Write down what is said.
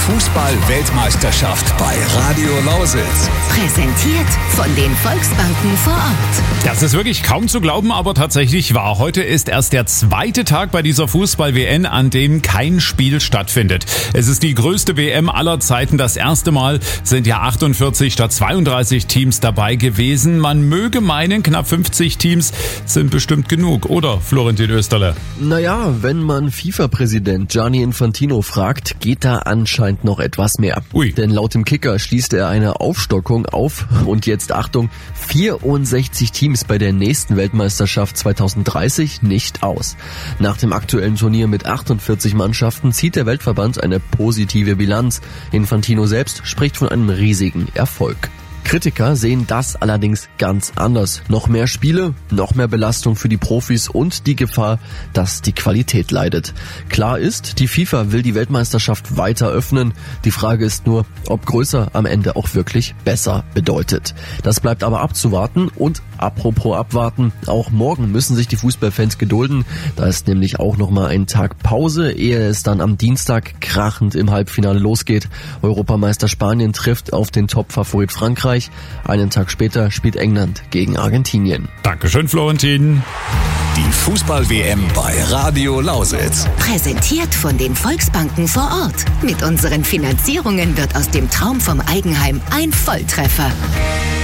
Fußball-Weltmeisterschaft bei Radio Lausitz. Präsentiert von den Volksbanken vor Ort. Das ist wirklich kaum zu glauben, aber tatsächlich wahr. Heute ist erst der zweite Tag bei dieser Fußball-WM, an dem kein Spiel stattfindet. Es ist die größte WM aller Zeiten. Das erste Mal sind ja 48 statt 32 Teams dabei gewesen. Man möge meinen, knapp 50 Teams sind bestimmt genug, oder Florentin Österle? Naja, wenn man FIFA-Präsident Gianni Infantino fragt, geht da anscheinend noch etwas mehr. Ui. Denn laut dem Kicker schließt er eine Aufstockung auf, und jetzt Achtung, 64 Teams bei der nächsten Weltmeisterschaft 2030 nicht aus. Nach dem aktuellen Turnier mit 48 Mannschaften zieht der Weltverband eine positive Bilanz. Infantino selbst spricht von einem riesigen Erfolg. Kritiker sehen das allerdings ganz anders. Noch mehr Spiele, noch mehr Belastung für die Profis und die Gefahr, dass die Qualität leidet. Klar ist, die FIFA will die Weltmeisterschaft weiter öffnen. Die Frage ist nur, ob größer am Ende auch wirklich besser bedeutet. Das bleibt aber abzuwarten, und apropos abwarten, auch morgen müssen sich die Fußballfans gedulden. Da ist nämlich auch nochmal ein Tag Pause, ehe es dann am Dienstag krachend im Halbfinale losgeht. Europameister Spanien trifft auf den Top-Favorit Frankreich. Einen Tag später spielt England gegen Argentinien. Dankeschön, Florentin. Die Fußball-WM bei Radio Lausitz. Präsentiert von den Volksbanken vor Ort. Mit unseren Finanzierungen wird aus dem Traum vom Eigenheim ein Volltreffer.